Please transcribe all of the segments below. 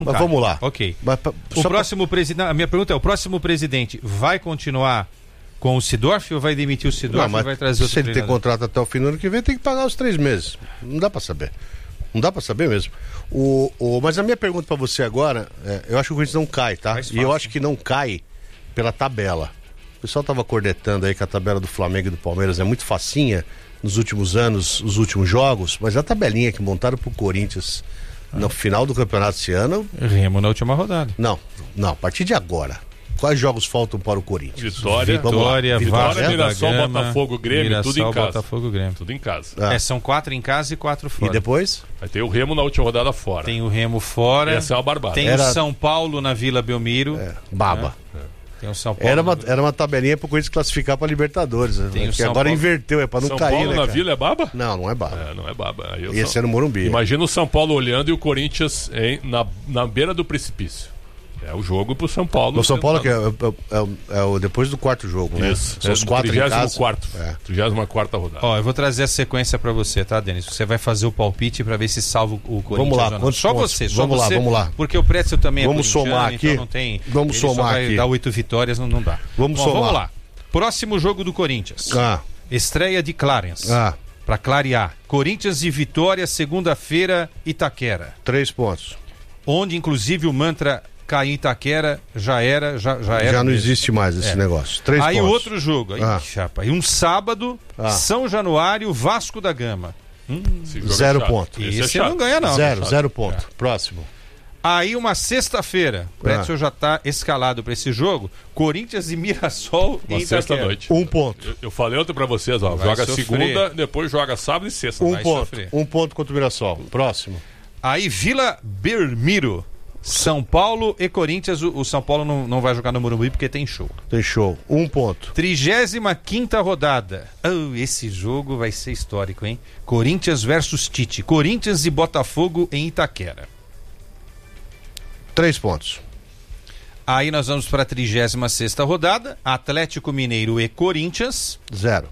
Mas vamos lá. Ok. Mas, O próximo presidente. A minha pergunta é: o próximo presidente vai continuar com o Seedorf ou vai demitir o Seedorf e vai trazer outro se ele tem treinador? contrato até o fim do ano que vem, tem que pagar os 3 meses. Não dá pra saber. Não dá pra saber mesmo. Mas a minha pergunta pra você agora, eu acho que o Corinthians não cai, tá? E eu acho que não cai pela tabela. O pessoal tava cornetando aí que a tabela do Flamengo e do Palmeiras é muito facinha nos últimos anos, os últimos jogos, mas a tabelinha que montaram pro Corinthians no final do campeonato esse ano... Remo na última rodada. Não, a partir de agora. Quais jogos faltam para o Corinthians? Vitória, Mirassol, Botafogo, Grêmio, tudo em casa. Botafogo, Grêmio. Tudo em casa. São 4 em casa e 4 fora. E depois? Vai ter o Remo na última rodada fora. Tem o Remo fora. Essa é uma barbada. Tem o São Paulo na Vila Belmiro. Baba. Tem o São Paulo. Era uma tabelinha pro Corinthians classificar pra Libertadores. Porque agora inverteu, é pra não São cair, Paulo né, na Vila é baba? Não é baba. Não é baba. Ia ser no Morumbi. Imagina o São Paulo olhando e o Corinthians na beira do precipício. É o jogo pro São Paulo. O São Paulo que é o depois do quarto jogo, né? Isso. São os 4 em casa. 34ª rodada. Eu vou trazer a sequência pra você, tá, Denis? Você vai fazer o palpite pra ver se salva o Corinthians. Vamos lá, quantos só pontos? você, só vamos você. Vamos lá. Porque o Pretzel também vamos somar aqui. Então não tem. Vamos somar vai aqui. Dar 8 vitórias, não dá. Vamos somar. Vamos lá. Próximo jogo do Corinthians. Estreia de Clarence. Pra clarear. Corinthians e Vitória, segunda-feira, Itaquera. 3 pontos. Onde, inclusive, o mantra cair Itaquera já era. Já não existe mais esse negócio. 3 pontos. Aí o outro jogo. Chapa. E um sábado, São Januário, Vasco da Gama. 0 ponto. Esse não ganha, não. 0 ponto. Próximo. Aí uma sexta-feira, o Pretzel já tá escalado para esse jogo, Corinthians e Mirassol em sexta-noite. 1 ponto. Eu falei ontem para vocês, joga segunda, depois joga sábado e sexta. 1 ponto. 1 ponto contra o Mirassol. Próximo. Aí Vila Belmiro, São Paulo e Corinthians. O São Paulo não vai jogar no Morumbi porque tem show. 1 ponto. 35ª rodada. Esse jogo vai ser histórico, hein? Corinthians versus Tite. Corinthians e Botafogo em Itaquera. 3 pontos. Aí nós vamos para a 36ª rodada. Atlético Mineiro e Corinthians. 0.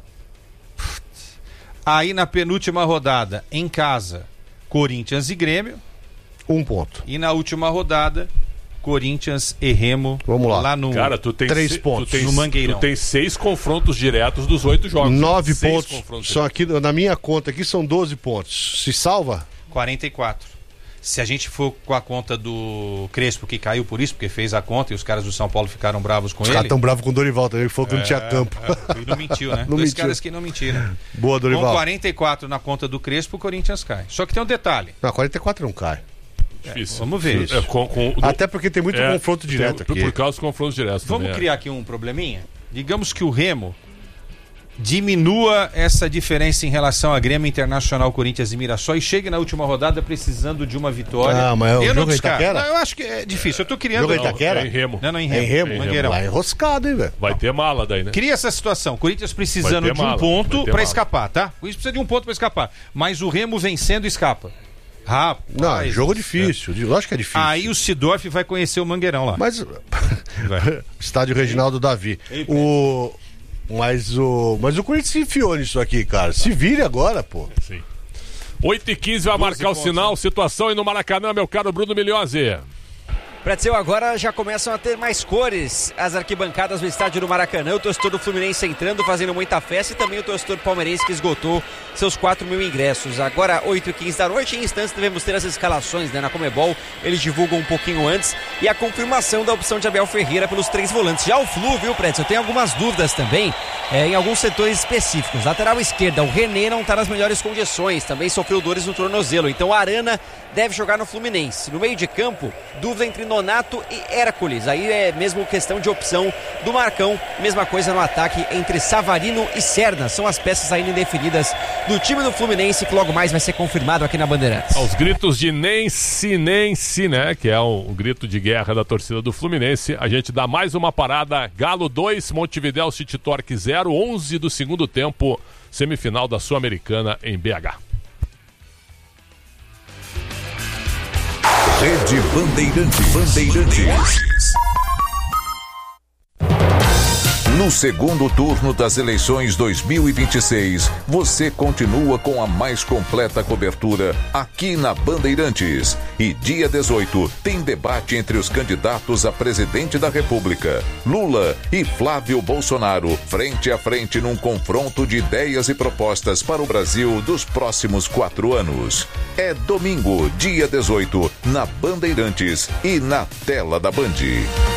Aí na penúltima rodada, em casa, Corinthians e Grêmio. 1 ponto. E na última rodada, Corinthians e Remo. Vamos lá. No... Cara, tu tem 3 pontos. No Mangueirão. Tu tem 6 confrontos diretos dos 8 jogos. 9 pontos. Só aqui, na minha conta aqui, são 12 pontos. Se salva? 44. Se a gente for com a conta do Crespo, que caiu por isso, porque fez a conta e os caras do São Paulo ficaram bravos com ele. Os caras estão bravos com o Dorival também, que falou que não tinha campo. E não mentiu, né? Não Dois mentiu. caras que não mentiram. Boa, Dorival. Com 44 na conta do Crespo, o Corinthians cai. Só que tem um detalhe. Não, 44 não cai. Difícil. Vamos ver. Até porque tem muito confronto direto aqui. Por causa dos confrontos diretos. Vamos criar aqui um probleminha? Digamos que o Remo diminua essa diferença em relação a Grêmio, Internacional, Corinthians e Mirassol e chegue na última rodada precisando de uma vitória. Mas o eu jogo é Itaquera? Eu acho que é difícil. Eu tô criando... Jogo é Itaquera? É em Remo. Não, em É em Remo. Mangueirão. Lá é enroscado, hein, velho? Vai ter mala daí, né? Cria essa situação. Corinthians precisando de um ponto para escapar, tá? O Corinthians precisa de um ponto para escapar. Mas o Remo vencendo escapa. Rapaz, não, é jogo difícil. Lógico que é difícil. Aí o Seedorf vai conhecer o Mangueirão lá. Mas... Estádio Reginaldo Davi. Mas o Corinthians se enfiou nisso aqui, cara. Se vire agora, pô. Sim. 8h15 vai marcar o sinal. Situação aí no Maracanã, meu caro Bruno Milhose. Pretzel, agora já começam a ter mais cores as arquibancadas do estádio do Maracanã. O torcedor do Fluminense entrando, fazendo muita festa, e também o torcedor palmeirense que esgotou seus 4.000 ingressos. Agora, 8h15 da noite, em instantes devemos ter as escalações, né? Na Comebol, eles divulgam um pouquinho antes, e a confirmação da opção de Abel Ferreira pelos 3 volantes. Já o Flu, viu, Pretzel, tem algumas dúvidas também em alguns setores específicos. Lateral esquerda, o René não está nas melhores condições, também sofreu dores no tornozelo, então a Arana deve jogar no Fluminense. No meio de campo, dúvida entre Nonato e Hércules. Aí é mesmo questão de opção do Marcão. Mesma coisa no ataque entre Savarino e Serna. São as peças ainda indefinidas do time do Fluminense, que logo mais vai ser confirmado aqui na Bandeirantes. Aos gritos de Nense, né? Que é o grito de guerra da torcida do Fluminense. A gente dá mais uma parada. Galo 2, Montevidéu City Torque 0, 11 do segundo tempo. Semifinal da Sul-Americana em BH. Rede Bandeirantes. No segundo turno das eleições 2026, você continua com a mais completa cobertura aqui na Bandeirantes. E dia 18 tem debate entre os candidatos a presidente da República, Lula e Flávio Bolsonaro, frente a frente num confronto de ideias e propostas para o Brasil dos próximos 4 anos. É domingo, dia 18, na Bandeirantes e na tela da Band.